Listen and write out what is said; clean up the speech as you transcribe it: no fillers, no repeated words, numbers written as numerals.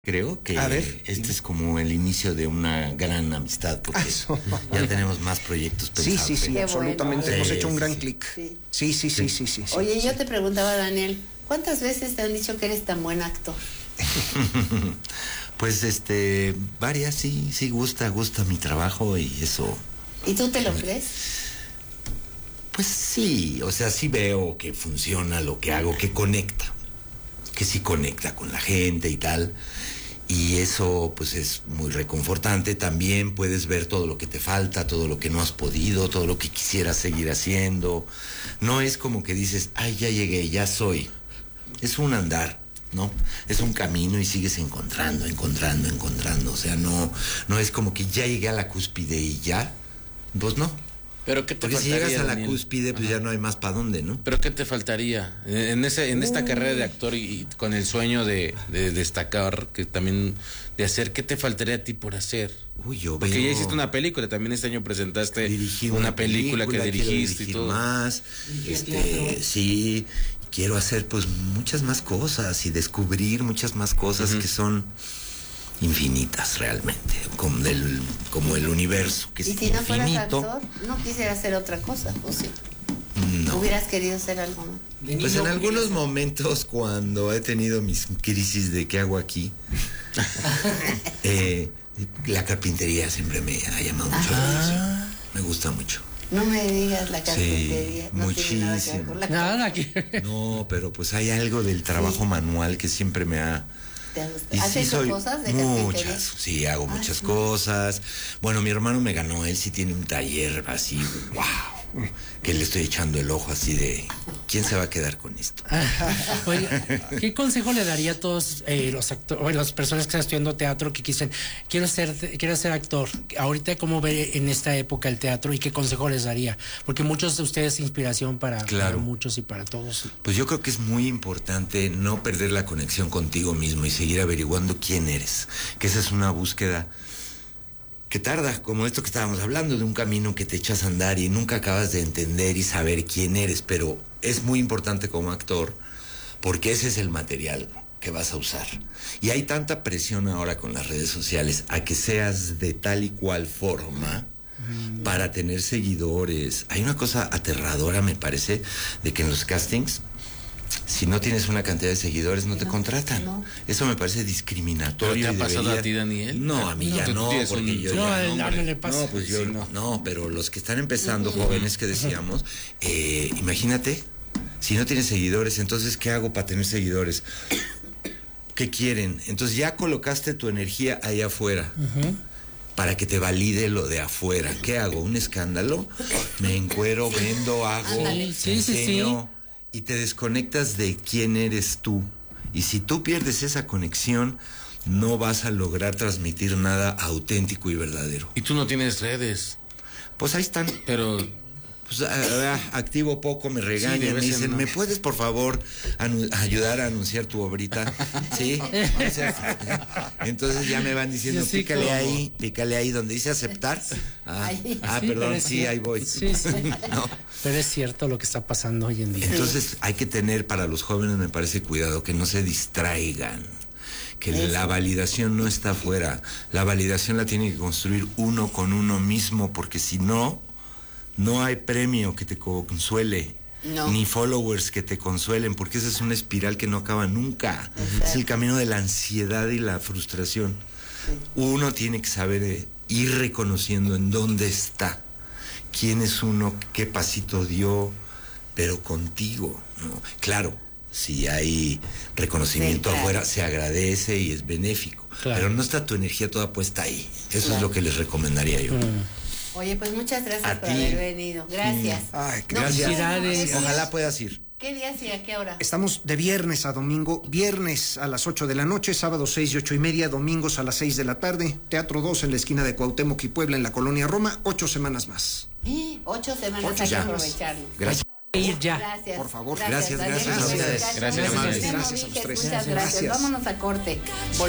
Creo que A ver, este es como el inicio de una gran amistad, porque ya tenemos más proyectos pensados. Sí, Qué absolutamente. bueno. Hemos Sí, hecho un sí, gran sí. clic. Sí. Sí. Oye, yo te preguntaba, Daniel, ¿cuántas veces te han dicho que eres tan buen actor? Pues varias, sí, gusta mi trabajo y eso. ¿Y tú te lo crees? Pues sí, o sea, sí veo que funciona lo que hago, que conecta, que sí conecta con la gente y tal. Y eso pues es muy reconfortante. También puedes ver todo lo que te falta, todo lo que no has podido, todo lo que quisieras seguir haciendo. No es como que dices, ay, ya llegué, ya soy. Es un andar, ¿no? Es un camino y sigues encontrando. O sea, no es como que ya llegué a la cúspide y ya. Pues no. ¿Pero qué te Porque si faltaría, llegas a la Daniel? cúspide, pues Ajá. ya no hay más para dónde, ¿no? ¿Pero qué te faltaría? En esta carrera de actor y con el sueño de destacar, que también de hacer, ¿qué te faltaría a ti por hacer? Uy, yo Porque veo... ya hiciste una película, también este año presentaste Dirigí una película que quiero dirigiste y dirigir todo. más, sí, quiero hacer pues muchas más cosas y descubrir muchas más cosas que son infinitas realmente, como el universo, que es ¿Y si no fueras infinito. actor, no quisieras hacer otra cosa, o sí? No. ¿Hubieras querido hacer algo más? Pues en algunos momentos cuando he tenido mis crisis de qué hago aquí, la carpintería siempre me ha llamado mucho la atención. Me gusta mucho. No me digas la carpintería. Sí, no tiene nada que ver muchísimo. con la Nada que... No, pero pues hay algo del trabajo manual que siempre me ha... ¿Te gusta? Y ¿Has sí hecho soy cosas de carpintería? muchas, sí, hago muchas cosas. Bueno, mi hermano me ganó, él sí tiene un taller así, wow, que le estoy echando el ojo así de, ¿quién se va a quedar con esto? Oye, ¿qué consejo le daría a todos los actores, las personas que están estudiando teatro que dicen, quiero ser actor? Ahorita, ¿cómo ve en esta época el teatro y qué consejo les daría? Porque muchos de ustedes es inspiración para muchos y para todos. Pues yo creo que es muy importante no perder la conexión contigo mismo y seguir averiguando quién eres, que esa es una búsqueda que tarda, como esto que estábamos hablando, de un camino que te echas a andar y nunca acabas de entender y saber quién eres, pero es muy importante como actor, porque ese es el material que vas a usar. Y hay tanta presión ahora con las redes sociales a que seas de tal y cual forma para tener seguidores. Hay una cosa aterradora, me parece, de que en los castings, si no tienes una cantidad de seguidores, no te contratan. No. Eso me parece discriminatorio. ¿Pero te ha pasado a ti, Daniel? No, a mí ya no, porque yo no, pues yo no, pero los que están empezando, jóvenes que decíamos, imagínate, si no tienes seguidores, entonces ¿qué hago para tener seguidores? ¿Qué quieren? Entonces ya colocaste tu energía allá afuera. Para que te valide lo de afuera. ¿Qué hago? ¿Un escándalo? Me encuero, vendo, hago, enseño. Y te desconectas de quién eres tú. Y si tú pierdes esa conexión, no vas a lograr transmitir nada auténtico y verdadero. Y tú no tienes redes. Pues ahí están. Pero... Pues, activo poco, me regañan, me dicen, ¿me puedes por favor ayudar a anunciar tu obrita? Sí. Entonces ya me van diciendo, sí, pícale ahí donde dice aceptar. Perdón, sí, ahí voy. Sí. No. Pero es cierto lo que está pasando hoy en día. Entonces hay que tener para los jóvenes, me parece, cuidado, que no se distraigan. Que la validación no está afuera. La validación la tiene que construir uno con uno mismo, porque si no hay premio que te consuele, ni followers que te consuelen, porque esa es una espiral que no acaba nunca. Es el camino de la ansiedad y la frustración. Uno tiene que saber ir reconociendo en dónde está, quién es uno, qué pasito dio, pero contigo, ¿no? Claro, si hay reconocimiento afuera, se agradece y es benéfico, pero no está tu energía toda puesta ahí. Eso es lo que les recomendaría yo. Oye, pues muchas gracias por haber venido. Gracias. Ay, gracias. Ojalá puedas ir. ¿Qué días y a qué hora? Estamos de viernes a domingo, viernes a las 8 de la noche, sábado 6 y 8:30, domingos a las 6 de la tarde, Teatro 2 en la esquina de Cuauhtémoc y Puebla en la Colonia Roma, 8 semanas más. 8 semanas, hay que aprovecharlo. Gracias. Ir ya. Gracias. Por favor. Gracias a ustedes. Gracias a los tres. Muchas gracias. Vámonos a corte.